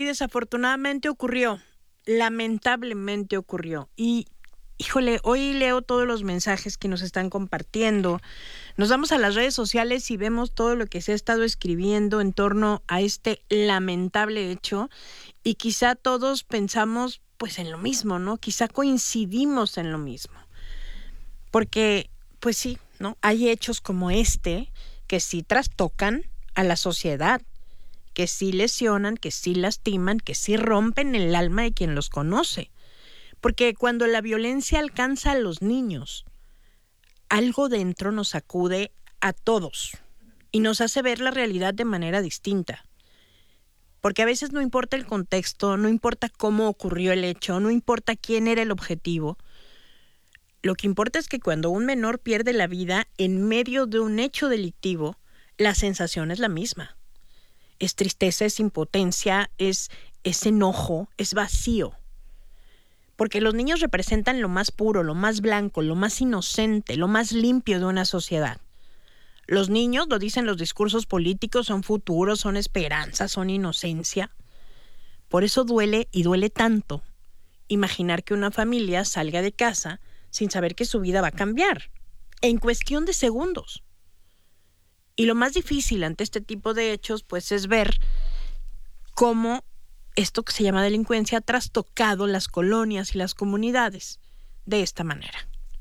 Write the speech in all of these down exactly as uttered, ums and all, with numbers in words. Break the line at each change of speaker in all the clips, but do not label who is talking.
y desafortunadamente ocurrió, lamentablemente ocurrió. Y, híjole, hoy leo todos los mensajes que nos están compartiendo. Nos vamos a las redes sociales y vemos todo lo que se ha estado escribiendo en torno a este lamentable hecho. Y quizá todos pensamos pues en lo mismo, ¿no? Quizá coincidimos en lo mismo. Porque, pues sí, ¿no? Hay hechos como este que sí trastocan a la sociedad, que sí lesionan, que sí lastiman, que sí rompen el alma de quien los conoce. Porque cuando la violencia alcanza a los niños, algo dentro nos sacude a todos y nos hace ver la realidad de manera distinta. Porque a veces no importa el contexto, no importa cómo ocurrió el hecho, no importa quién era el objetivo. Lo que importa es que cuando un menor pierde la vida en medio de un hecho delictivo, la sensación es la misma. Es tristeza, es impotencia, es, es enojo, es vacío. Porque los niños representan lo más puro, lo más blanco, lo más inocente, lo más limpio de una sociedad. Los niños, lo dicen los discursos políticos, son futuros, son esperanza, son inocencia. Por eso duele y duele tanto imaginar que una familia salga de casa sin saber que su vida va a cambiar, en cuestión de segundos. Y lo más difícil ante este tipo de hechos, pues, es ver cómo esto que se llama delincuencia ha trastocado las colonias y las comunidades de esta manera.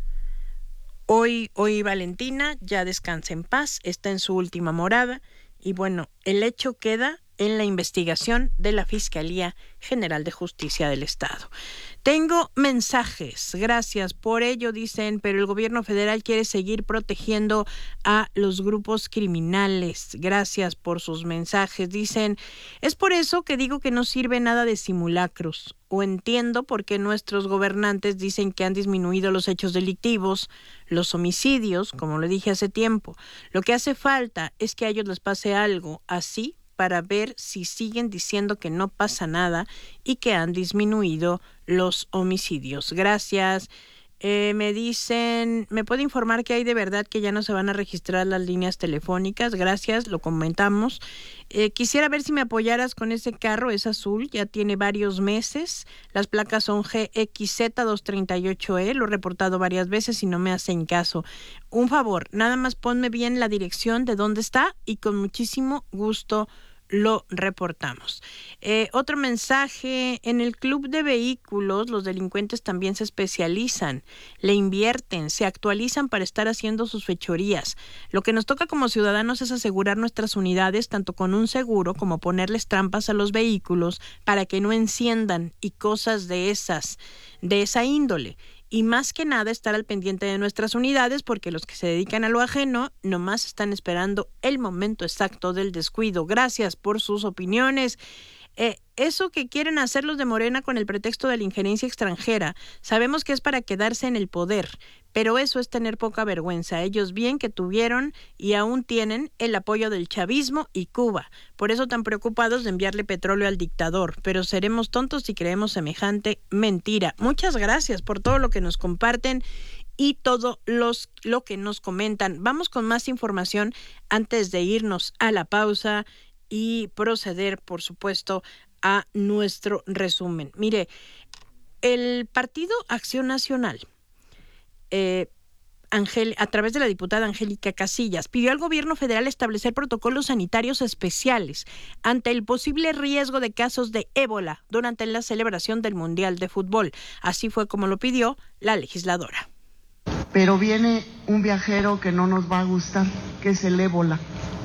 Hoy, hoy Valentina ya descansa en paz, está en su última morada y bueno, el hecho queda en la investigación de la Fiscalía General de Justicia del Estado. Tengo mensajes, gracias por ello, dicen, pero el gobierno federal quiere seguir protegiendo a los grupos criminales. Gracias por sus mensajes, dicen, es por eso que digo que no sirve nada de simulacros, o entiendo por qué nuestros gobernantes dicen que han disminuido los hechos delictivos, los homicidios, como lo dije hace tiempo. Lo que hace falta es que a ellos les pase algo así para ver si siguen diciendo que no pasa nada y que han disminuido los homicidios. Gracias. Eh, me dicen, ¿me puede informar que hay de verdad que ya no se van a registrar las líneas telefónicas? Gracias, lo comentamos. Eh, quisiera ver si me apoyaras con ese carro, es azul, ya tiene varios meses. Las placas son G X Z doscientos treinta y ocho E, lo he reportado varias veces y no me hacen caso. Un favor, nada más ponme bien la dirección de dónde está y con muchísimo gusto lo reportamos. Eh, otro mensaje, en el club de vehículos los delincuentes también se especializan, le invierten, se actualizan para estar haciendo sus fechorías. Lo que nos toca como ciudadanos es asegurar nuestras unidades tanto con un seguro como ponerles trampas a los vehículos para que no enciendan y cosas de esas, de esa índole. Y más que nada estar al pendiente de nuestras unidades porque los que se dedican a lo ajeno nomás están esperando el momento exacto del descuido. Gracias por sus opiniones. Eh, eso que quieren hacer los de Morena con el pretexto de la injerencia extranjera, sabemos que es para quedarse en el poder, pero eso es tener poca vergüenza. Ellos bien que tuvieron y aún tienen el apoyo del chavismo y Cuba, por eso tan preocupados de enviarle petróleo al dictador, pero seremos tontos si creemos semejante mentira. Muchas gracias por todo lo que nos comparten y todo los, lo que nos comentan. Vamos con más información antes de irnos a la pausa y proceder, por supuesto, a nuestro resumen. Mire, el Partido Acción Nacional, eh, Angel, a través de la diputada Angélica Casillas, pidió al gobierno federal establecer protocolos sanitarios especiales ante el posible riesgo de casos de ébola durante la celebración del Mundial de Fútbol. Así fue como lo pidió la legisladora.
Pero viene un viajero que no nos va a gustar, que es el ébola.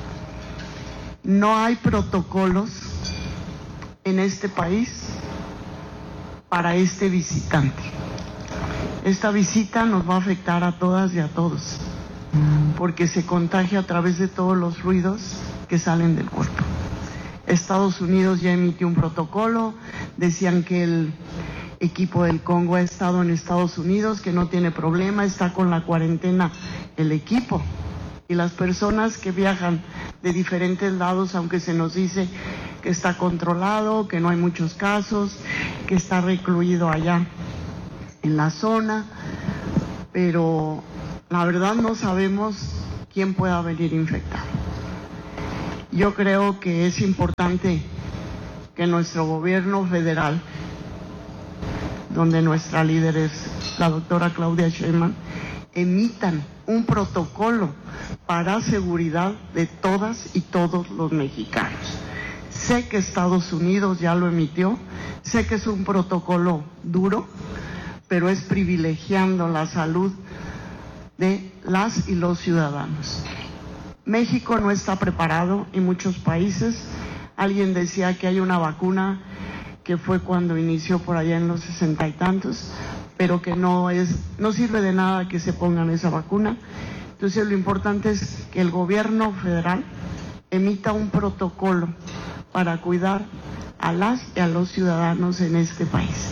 No hay protocolos en este país para este visitante. Esta visita nos va a afectar a todas y a todos, porque se contagia a través de todos los ruidos que salen del cuerpo. Estados Unidos ya emitió un protocolo, decían que el equipo del Congo ha estado en Estados Unidos, que no tiene problema, está con la cuarentena el equipo. Y las personas que viajan de diferentes lados, aunque se nos dice que está controlado, que no hay muchos casos, que está recluido allá en la zona, pero la verdad no sabemos quién pueda venir infectado. Yo creo que es importante que nuestro gobierno federal, donde nuestra líder es la doctora Claudia Sheinbaum, emitan un protocolo para seguridad de todas y todos los mexicanos. Sé que Estados Unidos ya lo emitió, sé que es un protocolo duro, pero es privilegiando la salud de las y los ciudadanos. México no está preparado en muchos países. Alguien decía que hay una vacuna que fue cuando inició por allá en los sesenta y tantos, pero que no es, no sirve de nada que se pongan esa vacuna. Entonces lo importante es que el gobierno federal emita un protocolo para cuidar a las y a los ciudadanos en este país.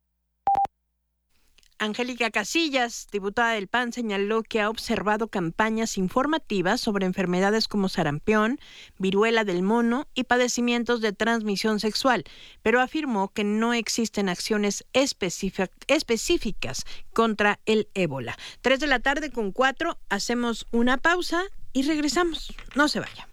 Angélica Casillas, diputada del P A N, señaló que ha observado campañas informativas sobre enfermedades como sarampión, viruela del mono y padecimientos de transmisión sexual, pero afirmó que no existen acciones específicas contra el ébola. Tres de la tarde con cuatro, hacemos una pausa y regresamos. No se vaya.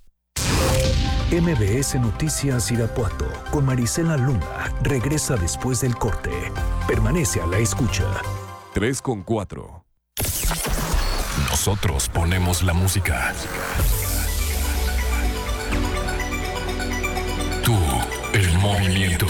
M B S Noticias Irapuato con Marisela Luna regresa después del corte. Permanece a la escucha.
tres con cuatro. Nosotros ponemos la música. Tú, el movimiento.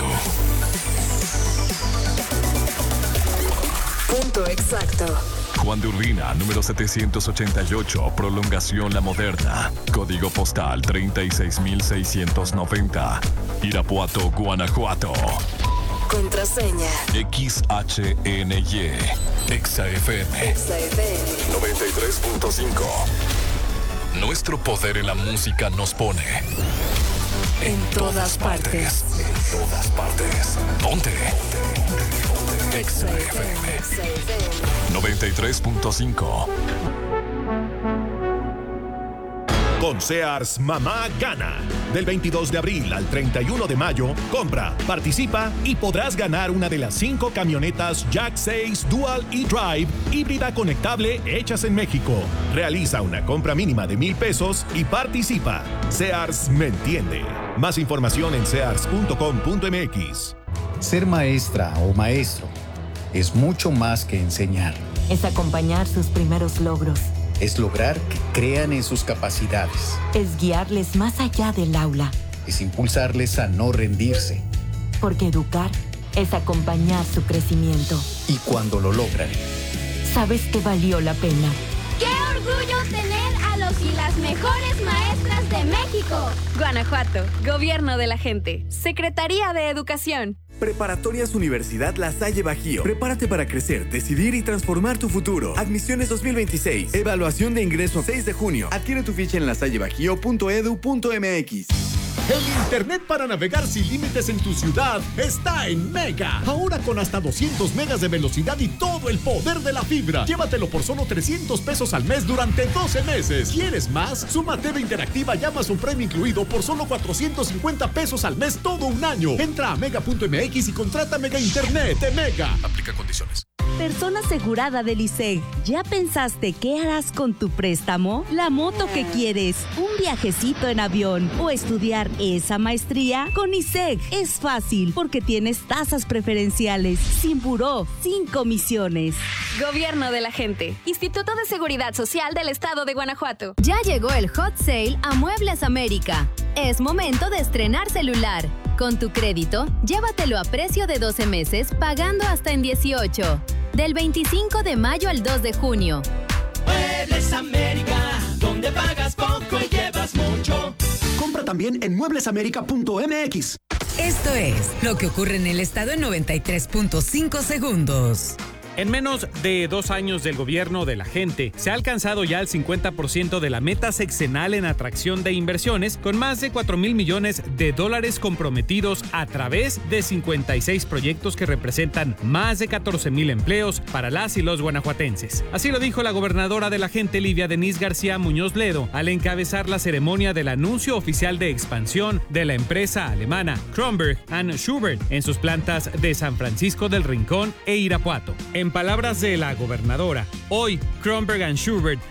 Punto exacto.
Juan de Urbina, número setecientos ochenta y ocho, prolongación La Moderna. Código postal treinta y seis mil seiscientos noventa. Irapuato, Guanajuato.
Contraseña.
X H N Y. Exa F M.
Exa F M.
noventa y tres punto cinco. Nuestro poder en la música nos pone.
En, en todas, todas partes.
partes. En todas partes. Ponte. Exa F M. noventa y tres punto cinco.
Con Sears, mamá gana. Del veintidós de abril al treinta y uno de mayo, compra, participa y podrás ganar una de las cinco camionetas Jack seis Dual e-Drive híbrida conectable hechas en México. Realiza una compra mínima de mil pesos y participa. Sears me entiende. Más información en sears punto com punto m x.
Ser maestra o maestro es mucho más que enseñar.
Es acompañar sus primeros logros.
Es lograr que crean en sus capacidades.
Es guiarles más allá del aula.
Es impulsarles a no rendirse.
Porque educar es acompañar su crecimiento.
Y cuando lo logran,
sabes que valió la pena.
¡Qué orgullo tener a los y las mejores maestras de México!
Guanajuato, Gobierno de la Gente, Secretaría de Educación.
Preparatorias Universidad La Salle Bajío. Prepárate para crecer, decidir y transformar tu futuro. Admisiones dos mil veintiséis. Evaluación de ingreso seis de junio. Adquiere tu ficha en lasallebajío punto edu punto m x.
El internet para navegar sin límites en tu ciudad está en Mega. Ahora con hasta doscientos megas de velocidad y todo el poder de la fibra. Llévatelo por solo trescientos pesos al mes durante doce meses. ¿Quieres más? Suma T V Interactiva y Amazon Prime incluido por solo cuatrocientos cincuenta pesos al mes todo un año. Entra a mega punto m x y contrata Mega Internet de Mega.
Aplica condiciones.
Persona asegurada del I S E G. ¿Ya pensaste qué harás con tu préstamo? ¿La moto que quieres? ¿Un viajecito en avión? ¿O estudiar esa maestría? Con I S E G es fácil porque tienes tasas preferenciales, sin buró, sin comisiones.
Gobierno de la Gente. Instituto de Seguridad Social del Estado de Guanajuato.
Ya llegó el Hot Sale a Muebles América. Es momento de estrenar celular. Con tu crédito, llévatelo a precio de doce meses, pagando hasta en dieciocho. Del veinticinco de mayo al dos de junio.
Muebles América, donde pagas poco y llevas mucho.
Compra también en muebles américa punto m x.
Esto es lo que ocurre en el estado en noventa y tres punto cinco segundos.
En menos de dos años del gobierno de la gente, se ha alcanzado ya el cincuenta por ciento de la meta sexenal en atracción de inversiones, con más de cuatro mil millones de dólares comprometidos a través de cincuenta y seis proyectos que representan más de catorce mil empleos para las y los guanajuatenses. Así lo dijo la gobernadora de la gente, Livia Denise García Muñoz Ledo, al encabezar la ceremonia del anuncio oficial de expansión de la empresa alemana Kronberg and Schubert en sus plantas de San Francisco del Rincón e Irapuato. En palabras de la gobernadora, hoy Kronberg and Schubert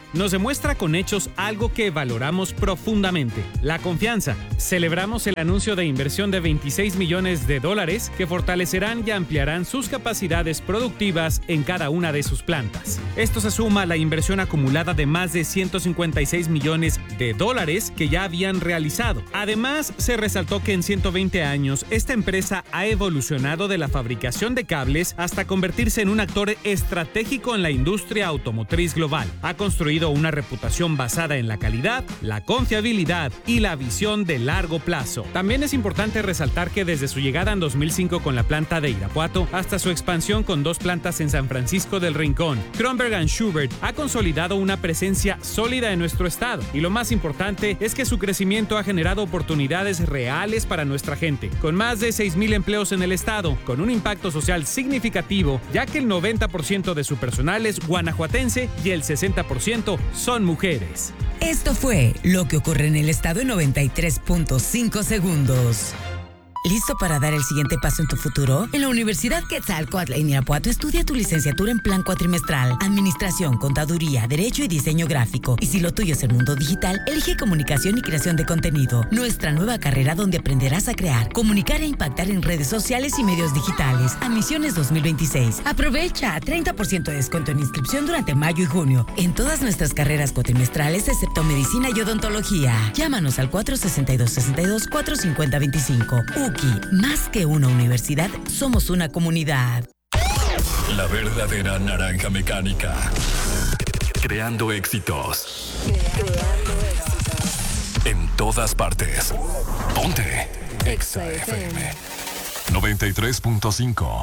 nos demuestra con hechos algo que valoramos profundamente: la confianza. Celebramos el anuncio de inversión de veintiséis millones de dólares que fortalecerán y ampliarán sus capacidades productivas en cada una de sus plantas. Esto se suma a la inversión acumulada de más de ciento cincuenta y seis millones de dólares que ya habían realizado. Además, se resaltó que en ciento veinte años esta empresa ha evolucionado de la fabricación de cables hasta convertirse en un actor estratégico en la industria automotriz global. Ha construido una reputación basada en la calidad, la confiabilidad y la visión de largo plazo. También es importante resaltar que desde su llegada en dos mil cinco con la planta de Irapuato hasta su expansión con dos plantas en San Francisco del Rincón, Kronberg and Schubert ha consolidado una presencia sólida en nuestro estado. Y lo más importante es que su crecimiento ha generado oportunidades reales para nuestra gente, con más de seis mil empleos en el estado, con un impacto social significativo, ya que el noventa por ciento de su personal es guanajuatense y el sesenta por ciento son mujeres.
Esto fue Lo que ocurre en el estado en noventa y tres punto cinco segundos. ¿Listo para dar el siguiente paso en tu futuro? En la Universidad Quetzalcóatl en Irapuato estudia tu licenciatura en plan cuatrimestral, Administración, Contaduría, Derecho y Diseño Gráfico. Y si lo tuyo es el mundo digital, elige Comunicación y Creación de Contenido, nuestra nueva carrera donde aprenderás a crear, comunicar e impactar en redes sociales y medios digitales. Admisiones dos mil veintiséis. Aprovecha treinta por ciento de descuento en inscripción durante mayo y junio en todas nuestras carreras cuatrimestrales excepto Medicina y Odontología. Llámanos al cuatro seis dos, seis dos, cuatro cinco cero dos cinco. Más que una universidad, somos una comunidad.
La verdadera naranja mecánica. Creando éxitos.
Creando éxitos.
En todas partes. Ponte. Exa F M. noventa y tres punto cinco.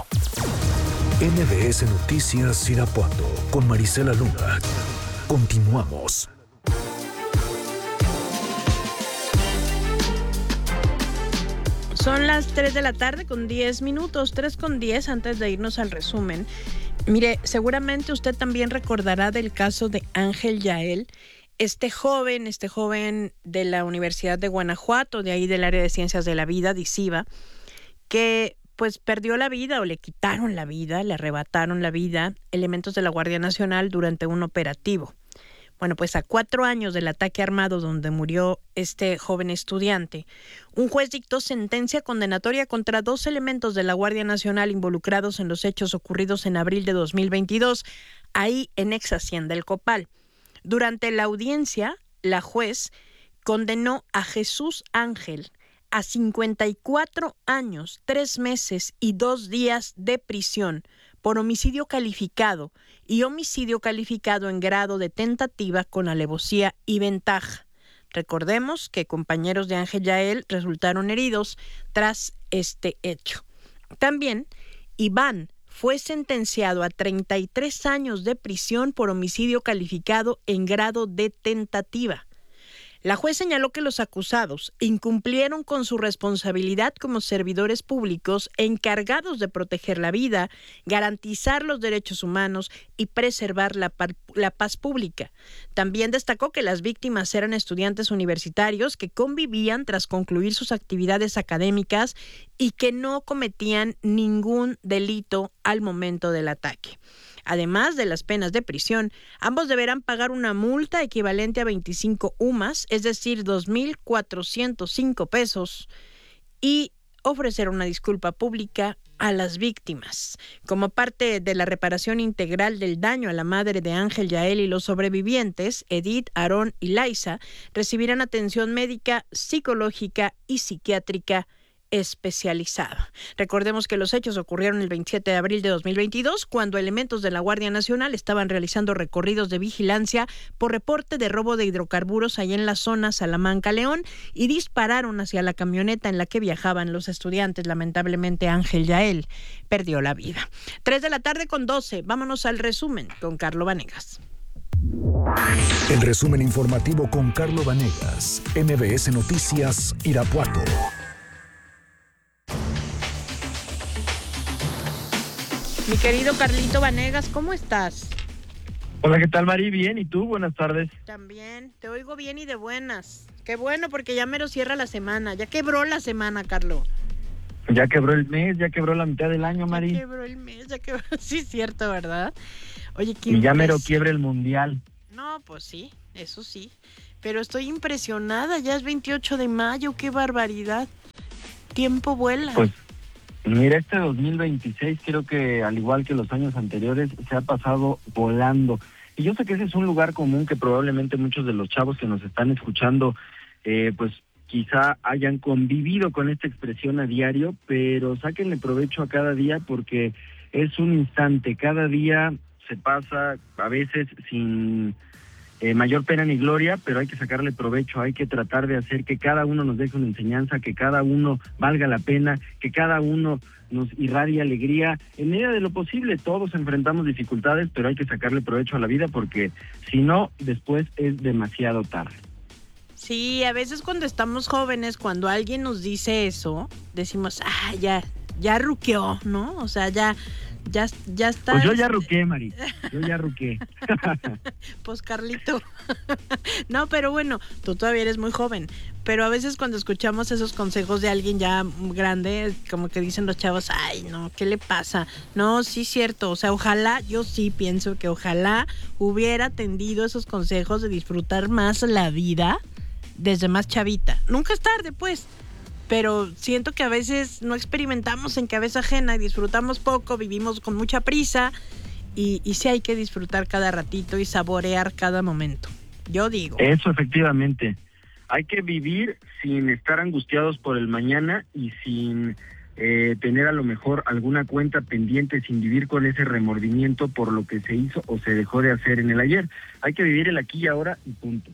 M B S Noticias Irapuato con Marisela Luna. Continuamos.
Son las tres de la tarde con diez minutos, tres con diez antes de irnos al resumen. Mire, seguramente usted también recordará del caso de Ángel Yael, este joven, este joven de la Universidad de Guanajuato, de ahí del área de Ciencias de la Vida, DICIVA, que pues perdió la vida o le quitaron la vida, le arrebataron la vida elementos de la Guardia Nacional durante un operativo. Bueno, pues a cuatro años del ataque armado donde murió este joven estudiante, un juez dictó sentencia condenatoria contra dos elementos de la Guardia Nacional involucrados en los hechos ocurridos en abril de dos mil veintidós, ahí en ex Hacienda El Copal. Durante la audiencia, la juez condenó a Jesús Ángel a cincuenta y cuatro años, tres meses y dos días de prisión por homicidio calificado y homicidio calificado en grado de tentativa con alevosía y ventaja. Recordemos que compañeros de Ángel Yael resultaron heridos tras este hecho. También, Iván fue sentenciado a treinta y tres años de prisión por homicidio calificado en grado de tentativa. La juez señaló que los acusados incumplieron con su responsabilidad como servidores públicos encargados de proteger la vida, garantizar los derechos humanos y preservar la, la paz pública. También destacó que las víctimas eran estudiantes universitarios que convivían tras concluir sus actividades académicas y que no cometían ningún delito al momento del ataque. Además de las penas de prisión, ambos deberán pagar una multa equivalente a veinticinco U M A S, es decir, dos mil cuatrocientos cinco pesos, y ofrecer una disculpa pública a las víctimas. Como parte de la reparación integral del daño a la madre de Ángel Yael y los sobrevivientes, Edith, Aarón y Laisa recibirán atención médica, psicológica y psiquiátrica especializada. Recordemos que los hechos ocurrieron el veintisiete de abril de dos mil veintidós, cuando elementos de la Guardia Nacional estaban realizando recorridos de vigilancia por reporte de robo de hidrocarburos allá en la zona Salamanca-León y dispararon hacia la camioneta en la que viajaban los estudiantes. Lamentablemente, Ángel Yael perdió la vida. tres de la tarde con doce. Vámonos al resumen con Carlo Vanegas.
El resumen informativo con Carlo Vanegas, M B S Noticias Irapuato.
Mi querido Carlito Vanegas, ¿cómo estás?
Hola, ¿qué tal, Mari? Bien, ¿y tú? Buenas tardes.
También, te oigo bien y de buenas. Qué bueno, porque ya mero cierra la semana. Ya quebró la semana, Carlo.
Ya quebró el mes, ya quebró la mitad del año, Mari.
Ya quebró el mes, ya quebró... Sí, es cierto, ¿verdad? Oye, qué
Y ya mero quiebra el mundial.
No, pues sí, eso sí. Pero estoy impresionada, ya es veintiocho de mayo, qué barbaridad. Tiempo vuela.
Pues mira, este dos mil veintiséis creo que al igual que los años anteriores se ha pasado volando. Y yo sé que ese es un lugar común que probablemente muchos de los chavos que nos están escuchando eh, pues quizá hayan convivido con esta expresión a diario, pero sáquenle provecho a cada día porque es un instante, cada día se pasa a veces sin eh, mayor pena ni gloria, pero hay que sacarle provecho, hay que tratar de hacer que cada uno nos deje una enseñanza, que cada uno valga la pena, que cada uno nos irradie alegría. En medida de lo posible, todos enfrentamos dificultades, pero hay que sacarle provecho a la vida porque si no, después es demasiado tarde.
Sí, a veces cuando estamos jóvenes, cuando alguien nos dice eso, decimos, ah, ya, ya ruqueó, ¿no? O sea, ya, ya, ya está.
Pues yo ya ruqué, Mari, yo ya ruqué.
Pues Carlito. No, pero bueno, tú todavía eres muy joven, pero a veces cuando escuchamos esos consejos de alguien ya grande, como que dicen los chavos, ay, no, ¿qué le pasa? No, sí, cierto, o sea, ojalá, yo sí pienso que ojalá hubiera atendido esos consejos de disfrutar más la vida desde más chavita. Nunca es tarde, pues, pero siento que a veces no experimentamos en cabeza ajena y disfrutamos poco, vivimos con mucha prisa y, y sí hay que disfrutar cada ratito y saborear cada momento. Yo digo.
Eso, efectivamente. Hay que vivir sin estar angustiados por el mañana y sin eh, tener a lo mejor alguna cuenta pendiente, sin vivir con ese remordimiento por lo que se hizo o se dejó de hacer en el ayer. Hay que vivir el aquí y ahora y punto.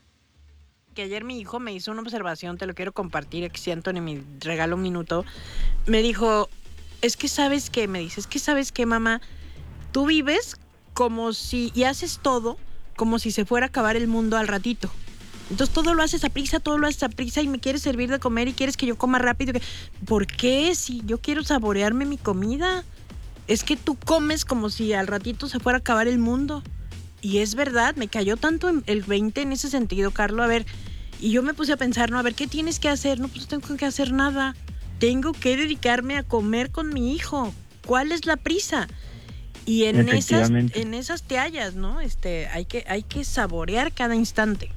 Que ayer mi hijo me hizo una observación, te lo quiero compartir, aquí si Anthony me regala un minuto. Me dijo, es que sabes qué, me dice, es que sabes qué, mamá, tú vives como si, y haces todo como si se fuera a acabar el mundo al ratito. Entonces todo lo haces a prisa, todo lo haces a prisa y me quieres servir de comer y quieres que yo coma rápido. ¿Por qué? Si yo quiero saborearme mi comida. Es que tú comes como si al ratito se fuera a acabar el mundo. Y es verdad, me cayó tanto el veinte en ese sentido, Carlos. A ver, y yo me puse a pensar, no, a ver, ¿qué tienes que hacer? No, pues no tengo que hacer nada. Tengo que dedicarme a comer con mi hijo. ¿Cuál es la prisa? Y en esas, en esas te hallas, ¿no? Este, hay que, hay que saborear cada instante.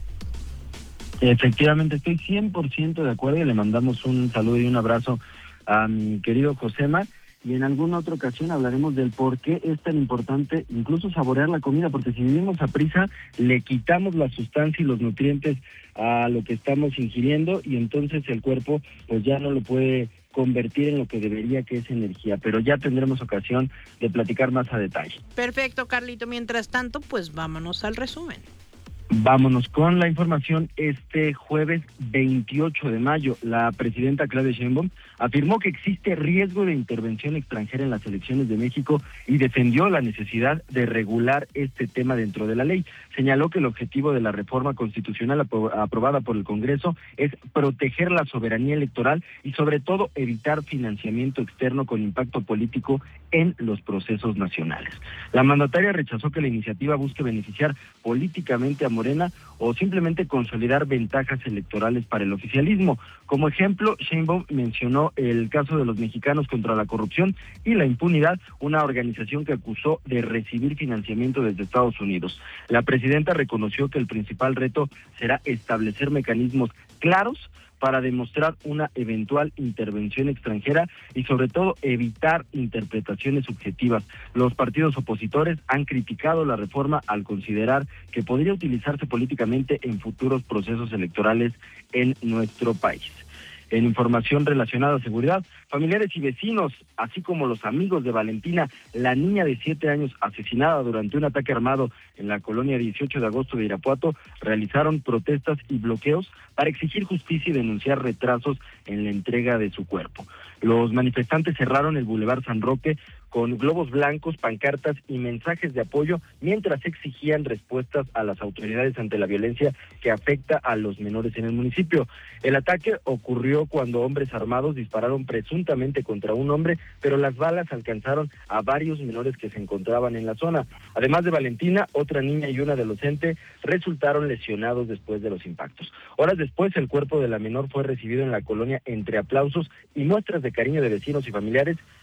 Efectivamente, estoy cien por ciento de acuerdo y le mandamos un saludo y un abrazo a mi querido Josema. Y en alguna otra ocasión hablaremos del por qué es tan importante incluso saborear la comida, porque si vivimos a prisa, le quitamos la sustancia y los nutrientes a lo que estamos ingiriendo y entonces el cuerpo pues ya no lo puede convertir en lo que debería, que es energía. Pero ya tendremos ocasión de platicar más a detalle.
Perfecto, Carlito. Mientras tanto, pues vámonos al resumen.
Vámonos con la información. Este jueves veintiocho de mayo, la presidenta Claudia Sheinbaum afirmó que existe riesgo de intervención extranjera en las elecciones de México y defendió la necesidad de regular este tema dentro de la ley. Señaló que el objetivo de la reforma constitucional apro- aprobada por el Congreso es proteger la soberanía electoral y sobre todo evitar financiamiento externo con impacto político en los procesos nacionales. La mandataria rechazó que la iniciativa busque beneficiar políticamente a Morena o simplemente consolidar ventajas electorales para el oficialismo. Como ejemplo, Sheinbaum mencionó el caso de los mexicanos contra la corrupción y la impunidad, una organización que acusó de recibir financiamiento desde Estados Unidos. La presidenta reconoció que el principal reto será establecer mecanismos claros para demostrar una eventual intervención extranjera y sobre todo evitar interpretaciones subjetivas. Los partidos opositores han criticado la reforma al considerar que podría utilizarse políticamente en futuros procesos electorales en nuestro país. En información relacionada a seguridad, familiares y vecinos, así como los amigos de Valentina, la niña de siete años asesinada durante un ataque armado en la colonia dieciocho de agosto de Irapuato, realizaron protestas y bloqueos para exigir justicia y denunciar retrasos en la entrega de su cuerpo. Los manifestantes cerraron el Boulevard San Roque con globos blancos, pancartas y mensajes de apoyo, mientras exigían respuestas a las autoridades ante la violencia que afecta a los menores en el municipio. El ataque ocurrió cuando hombres armados dispararon presuntamente contra un hombre, pero las balas alcanzaron a varios menores que se encontraban en la zona. Además de Valentina, otra niña y un adolescente resultaron lesionados después de los impactos. Horas después, el cuerpo de la menor fue recibido en la colonia entre aplausos y muestras de cariño de vecinos y familiares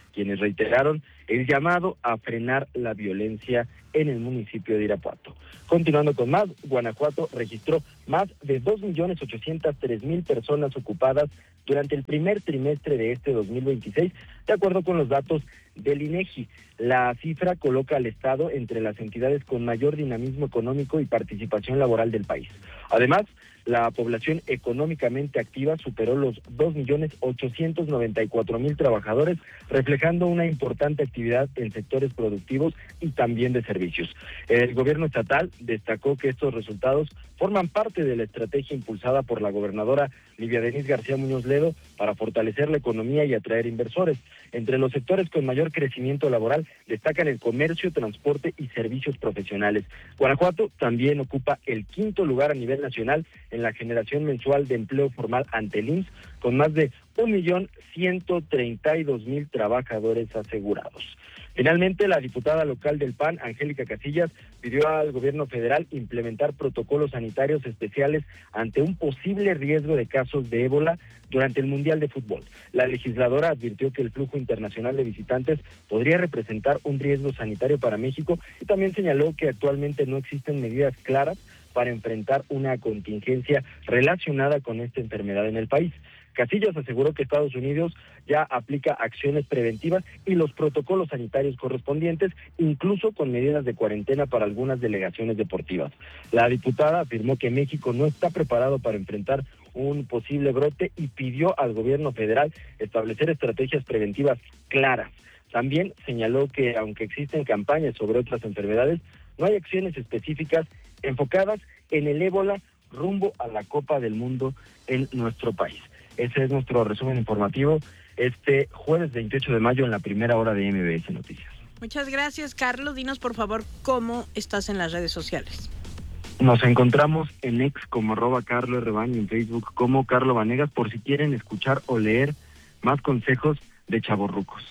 quienes reiteraron el llamado a frenar la violencia en el municipio de Irapuato. Continuando con más, Guanajuato registró más de dos millones ochocientas tres mil personas ocupadas durante el primer trimestre de este dos mil veintiséis, de acuerdo con los datos del INEGI. La cifra coloca al Estado entre las entidades con mayor dinamismo económico y participación laboral del país. Además, la población económicamente activa superó los dos millones ochocientos noventa y cuatro mil trabajadores, reflejando una importante actividad en sectores productivos y también de servicios. El gobierno estatal destacó que estos resultados forman parte de la estrategia impulsada por la gobernadora Livia Denisse García Muñoz Ledo para fortalecer la economía y atraer inversores. Entre los sectores con mayor crecimiento laboral destacan el comercio, transporte y servicios profesionales. Guanajuato también ocupa el quinto lugar a nivel nacional en la generación mensual de empleo formal ante el I M S S, con más de un millón ciento treinta y dos mil trabajadores asegurados. Finalmente, la diputada local del P A N, Angélica Casillas, pidió al gobierno federal implementar protocolos sanitarios especiales ante un posible riesgo de casos de ébola durante el Mundial de Fútbol. La legisladora advirtió que el flujo internacional de visitantes podría representar un riesgo sanitario para México y también señaló que actualmente no existen medidas claras para enfrentar una contingencia relacionada con esta enfermedad en el país. Casillas aseguró que Estados Unidos ya aplica acciones preventivas y los protocolos sanitarios correspondientes, incluso con medidas de cuarentena para algunas delegaciones deportivas. La diputada afirmó que México no está preparado para enfrentar un posible brote y pidió al gobierno federal establecer estrategias preventivas claras. También señaló que aunque existen campañas sobre otras enfermedades, no hay acciones específicas enfocadas en el ébola rumbo a la Copa del Mundo en nuestro país. Ese es nuestro resumen informativo este jueves veintiocho de mayo en la primera hora de M B S Noticias.
Muchas gracias, Carlos. Dinos, por favor, cómo estás en las redes sociales.
Nos encontramos en X como arroba Carlos Rebaño, en Facebook como Carlos Vanegas, por si quieren escuchar o leer más consejos de chavorrucos.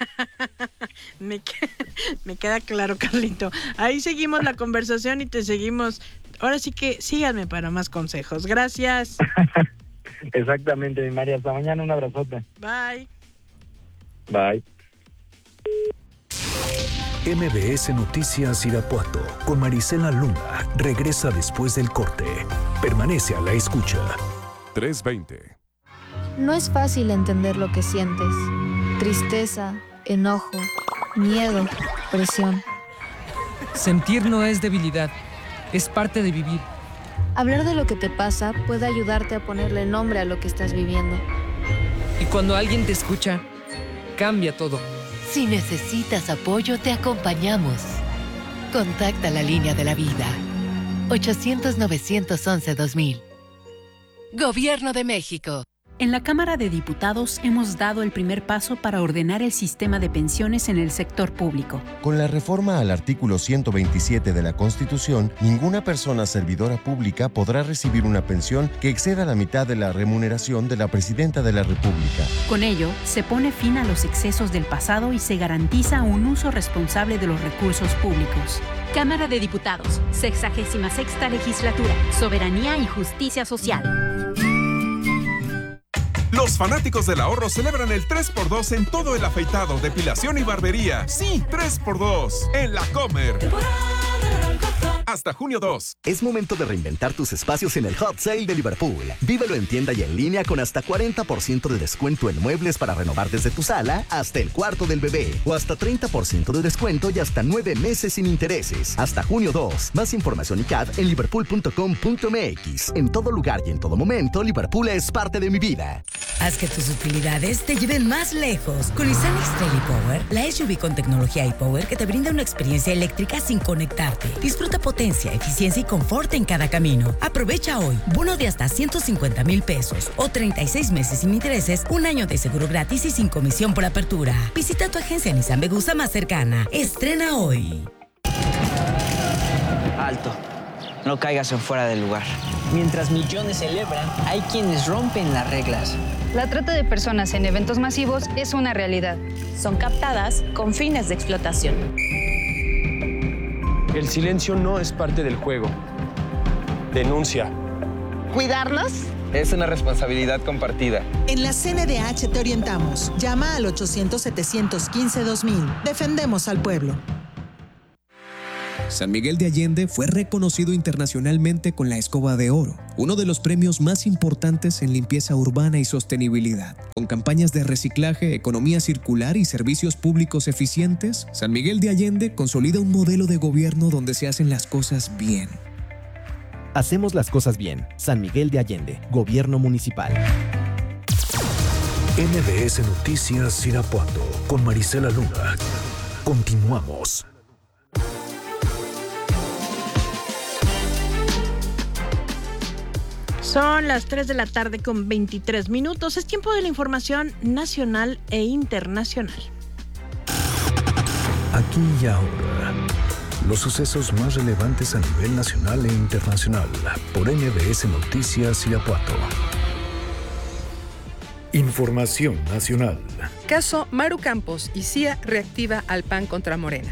me, queda, me queda claro, Carlito. Ahí seguimos la conversación y te seguimos. Ahora sí que síganme para más consejos. Gracias.
Exactamente, mi María. Hasta mañana. Un abrazote.
Bye.
Bye.
M B S Noticias Irapuato con Marisela Luna regresa después del corte. Permanece a la escucha.
tres veinte.
No es fácil entender lo que sientes. Tristeza, enojo, miedo, presión.
Sentir no es debilidad, es parte de vivir.
Hablar de lo que te pasa puede ayudarte a ponerle nombre a lo que estás viviendo.
Y cuando alguien te escucha, cambia todo.
Si necesitas apoyo, te acompañamos. Contacta la línea de la vida. ochocientos, novecientos once, dos mil. Gobierno de México.
En la Cámara de Diputados hemos dado el primer paso para ordenar el sistema de pensiones en el sector público.
Con la reforma al artículo ciento veintisiete de la Constitución, ninguna persona servidora pública podrá recibir una pensión que exceda la mitad de la remuneración de la Presidenta de la República.
Con ello, se pone fin a los excesos del pasado y se garantiza un uso responsable de los recursos públicos. Cámara de Diputados, sexagésima sexta legislatura, Soberanía y Justicia Social.
Los fanáticos del ahorro celebran el tres por dos en todo el afeitado, depilación y barbería. Sí, tres por dos en La Comer. Hasta junio dos.
Es momento de reinventar tus espacios en el Hot Sale de Liverpool. Vívelo en tienda y en línea con hasta cuarenta por ciento de descuento en muebles para renovar desde tu sala hasta el cuarto del bebé. O hasta treinta por ciento de descuento y hasta nueve meses sin intereses. Hasta junio dos. Más información y C A D en liverpool punto com punto m x. En todo lugar y en todo momento, Liverpool es parte de mi vida.
Haz que tus utilidades te lleven más lejos. Con Nissan X-Trail e-Power, la S U V con tecnología e-Power que te brinda una experiencia eléctrica sin conectarte. Disfruta potencia, eficiencia y confort en cada camino. Aprovecha hoy bono de hasta ciento cincuenta mil pesos o treinta y seis meses sin intereses, un año de seguro gratis y sin comisión por apertura. Visita tu agencia Nissan Vegusa más cercana. Estrena hoy.
Alto. No caigas en fuera del lugar. Mientras millones celebran, hay quienes rompen las reglas.
La trata de personas en eventos masivos es una realidad.
Son captadas con fines de explotación.
El silencio no es parte del juego. Denuncia.
Cuidarnos
Es una responsabilidad compartida.
En la C N D H te orientamos. Llama al ochocientos, setecientos quince, dos mil. Defendemos al pueblo.
San Miguel de Allende fue reconocido internacionalmente con la Escoba de Oro, uno de los premios más importantes en limpieza urbana y sostenibilidad. Con campañas de reciclaje, economía circular y servicios públicos eficientes, San Miguel de Allende consolida un modelo de gobierno donde se hacen las cosas bien.
Hacemos las cosas bien. San Miguel de Allende, Gobierno Municipal.
M B S Noticias Irapuato con Marisela Luna. Continuamos.
Son las tres de la tarde con veintitrés minutos. Es tiempo de la información nacional e internacional.
Aquí y ahora, los sucesos más relevantes a nivel nacional e internacional por M B S Noticias Irapuato. Información nacional.
Caso Maru Campos y C I A reactiva al P A N contra Morena.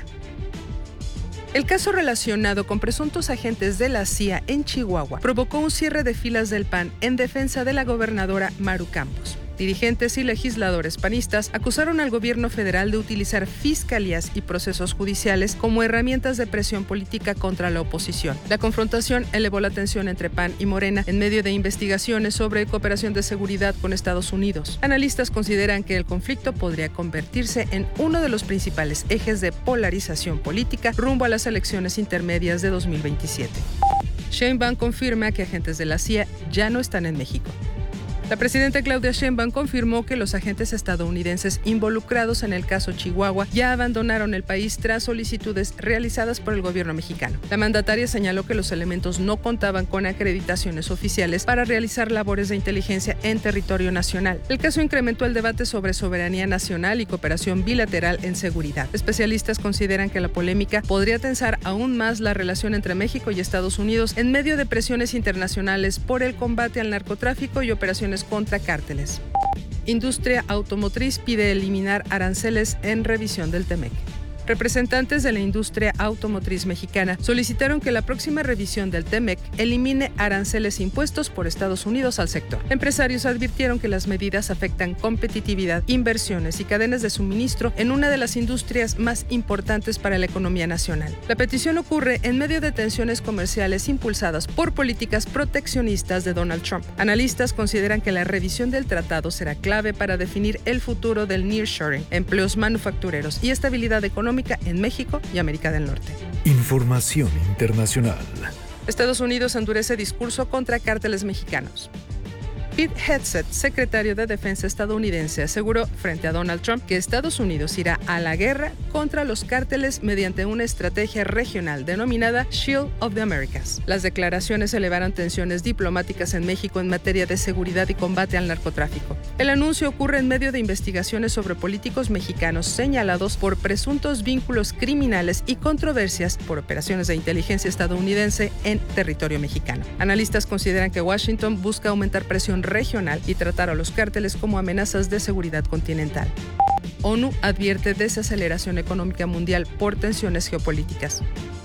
El caso relacionado con presuntos agentes de la C I A en Chihuahua provocó un cierre de filas del P A N en defensa de la gobernadora Maru Campos. Dirigentes y legisladores panistas acusaron al gobierno federal de utilizar fiscalías y procesos judiciales como herramientas de presión política contra la oposición. La confrontación elevó la tensión entre P A N y Morena en medio de investigaciones sobre cooperación de seguridad con Estados Unidos. Analistas consideran que el conflicto podría convertirse en uno de los principales ejes de polarización política rumbo a las elecciones intermedias de dos mil veintisiete. Sheinbaum confirma que agentes de la C I A ya no están en México. La presidenta Claudia Sheinbaum confirmó que los agentes estadounidenses involucrados en el caso Chihuahua ya abandonaron el país tras solicitudes realizadas por el gobierno mexicano. La mandataria señaló que los elementos no contaban con acreditaciones oficiales para realizar labores de inteligencia en territorio nacional. El caso incrementó el debate sobre soberanía nacional y cooperación bilateral en seguridad. Especialistas consideran que la polémica podría tensar aún más la relación entre México y Estados Unidos en medio de presiones internacionales por el combate al narcotráfico y operaciones contra cárteles. Industria automotriz pide eliminar aranceles en revisión del T M E C. Representantes de la industria automotriz mexicana solicitaron que la próxima revisión del T M E C elimine aranceles impuestos por Estados Unidos al sector. Empresarios advirtieron que las medidas afectan competitividad, inversiones y cadenas de suministro en una de las industrias más importantes para la economía nacional. La petición ocurre en medio de tensiones comerciales impulsadas por políticas proteccionistas de Donald Trump. Analistas consideran que la revisión del tratado será clave para definir el futuro del nearshoring, empleos manufactureros y estabilidad económica en México y América del Norte.
Información internacional.
Estados Unidos endurece discurso contra cárteles mexicanos. Pete Hegseth, secretario de Defensa estadounidense, aseguró frente a Donald Trump que Estados Unidos irá a la guerra contra los cárteles mediante una estrategia regional denominada Shield of the Americas. Las declaraciones elevaron tensiones diplomáticas en México en materia de seguridad y combate al narcotráfico. El anuncio ocurre en medio de investigaciones sobre políticos mexicanos señalados por presuntos vínculos criminales y controversias por operaciones de inteligencia estadounidense en territorio mexicano. Analistas consideran que Washington busca aumentar presión regional y tratar a los cárteles como amenazas de seguridad continental. ONU advierte desaceleración económica mundial por tensiones geopolíticas.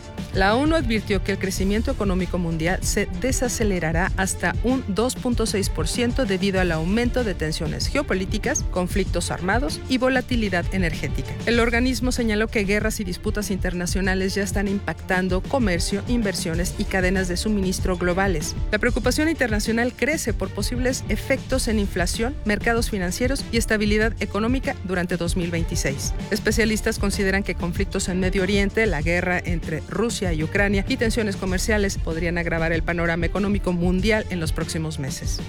La ONU advirtió que el crecimiento económico mundial se desacelerará hasta un dos punto seis por ciento debido al aumento de tensiones geopolíticas, conflictos armados y volatilidad energética. El organismo señaló que guerras y disputas internacionales ya están impactando comercio, inversiones y cadenas de suministro globales. La preocupación internacional crece por posibles efectos en inflación, mercados financieros y estabilidad económica durante dos mil veintiséis. Especialistas consideran que conflictos en Medio Oriente, la guerra entre Rusia y Ucrania y tensiones comerciales podrían agravar el panorama económico mundial en los próximos meses.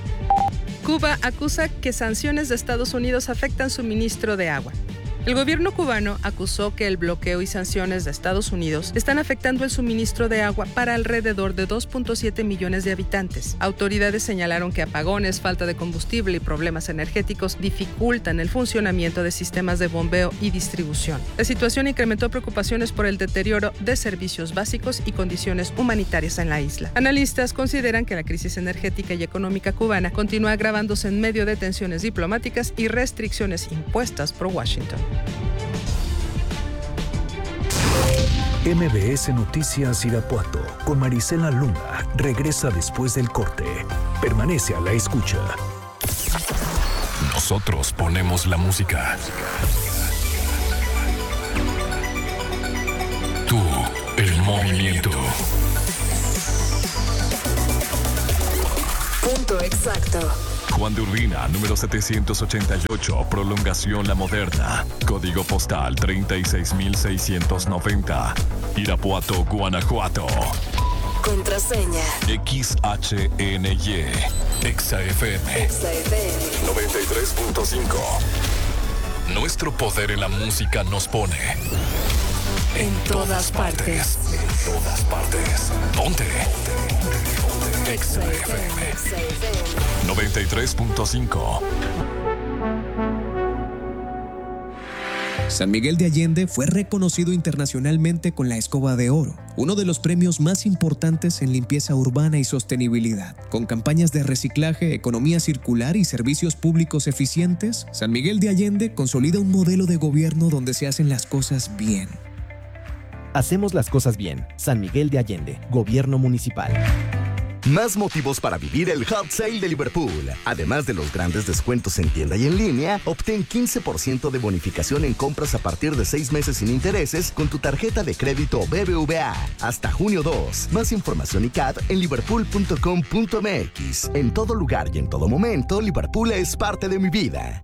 Cuba acusa que sanciones de Estados Unidos afectan suministro de agua. El gobierno cubano acusó que el bloqueo y sanciones de Estados Unidos están afectando el suministro de agua para alrededor de dos punto siete millones de habitantes. Autoridades señalaron que apagones, falta de combustible y problemas energéticos dificultan el funcionamiento de sistemas de bombeo y distribución. La situación incrementó preocupaciones por el deterioro de servicios básicos y condiciones humanitarias en la isla. Analistas consideran que la crisis energética y económica cubana continúa agravándose en medio de tensiones diplomáticas y restricciones impuestas por Washington.
M B S Noticias Irapuato con Marisela Luna regresa después del corte. Permanece a la escucha.
Nosotros ponemos la música. Tú, el movimiento.
Punto exacto.
Juan de Urbina, número setecientos ochenta y ocho, Prolongación La Moderna. Código postal treinta y seis mil seiscientos noventa. Irapuato, Guanajuato.
Contraseña.
X H N Y. Exa F M.
Exa F M.
noventa y tres punto cinco. Nuestro poder en la música nos pone
En, en todas, todas partes.
partes. En todas partes. Ponte. Exa F M. noventa y tres punto cinco.
San Miguel de Allende fue reconocido internacionalmente con la Escoba de Oro, uno de los premios más importantes en limpieza urbana y sostenibilidad. Con campañas de reciclaje, economía circular y servicios públicos eficientes, San Miguel de Allende consolida un modelo de gobierno donde se hacen las cosas bien.
Hacemos las cosas bien. San Miguel de Allende, Gobierno Municipal.
Más motivos para vivir el Hot Sale de Liverpool. Además de los grandes descuentos en tienda y en línea, obtén quince por ciento de bonificación en compras a partir de seis meses sin intereses con tu tarjeta de crédito B B V A. Hasta junio dos. Más información y C A D en liverpool punto com punto m x. En todo lugar y en todo momento, Liverpool es parte de mi vida.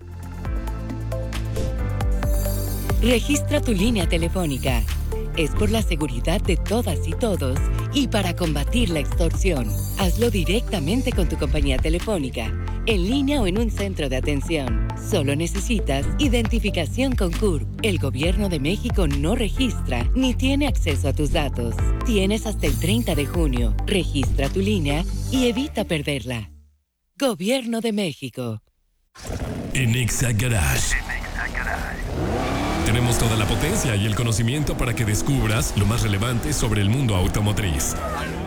Registra tu línea telefónica. Es por la seguridad de todas y todos y para combatir la extorsión. Hazlo directamente con tu compañía telefónica, en línea o en un centro de atención. Solo necesitas identificación con C U R P. El Gobierno de México no registra ni tiene acceso a tus datos. Tienes hasta el treinta de junio. Registra tu línea y evita perderla. Gobierno de México.
En Exa Garage. Tenemos toda la potencia y el conocimiento para que descubras lo más relevante sobre el mundo automotriz.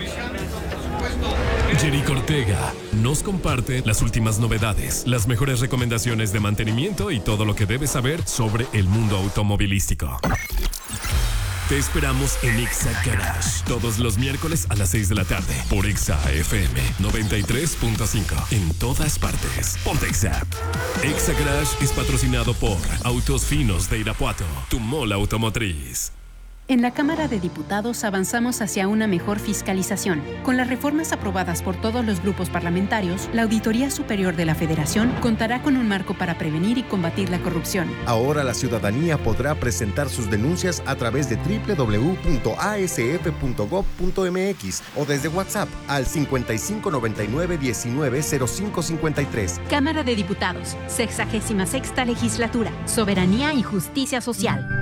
Jerico Ortega nos comparte las últimas novedades, las mejores recomendaciones de mantenimiento y todo lo que debes saber sobre el mundo automovilístico. Te esperamos en Exa Garage todos los miércoles a las seis de la tarde por Exa F M noventa y tres punto cinco. En todas partes. Ponte Exa. Exa Garage es patrocinado por Autos Finos de Irapuato, tu mall automotriz.
En la Cámara de Diputados avanzamos hacia una mejor fiscalización. Con las reformas aprobadas por todos los grupos parlamentarios, la Auditoría Superior de la Federación contará con un marco para prevenir y combatir la corrupción.
Ahora la ciudadanía podrá presentar sus denuncias a través de doble u doble u doble u punto a s f punto gob punto m x o desde WhatsApp al cincuenta y cinco noventa y nueve diecinueve cero cinco cincuenta y tres.
Cámara de Diputados, sexagésima sexta Legislatura, Soberanía y Justicia Social.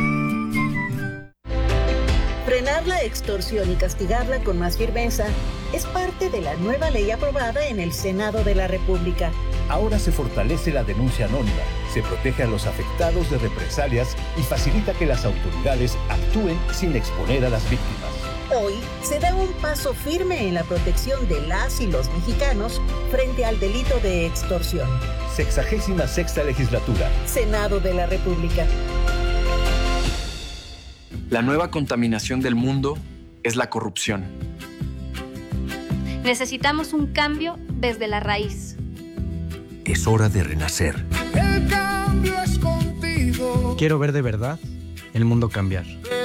Frenar la extorsión y castigarla con más firmeza es parte de la nueva ley aprobada en el Senado de la República.
Ahora se fortalece la denuncia anónima, se protege a los afectados de represalias y facilita que las autoridades actúen sin exponer a las víctimas.
Hoy se da un paso firme en la protección de las y los mexicanos frente al delito de extorsión.
Sexagésima sexta Legislatura.
Senado de la República.
La nueva contaminación del mundo es la corrupción.
Necesitamos un cambio desde la raíz.
Es hora de renacer.
El cambio es contigo.
Quiero ver de verdad el mundo cambiar.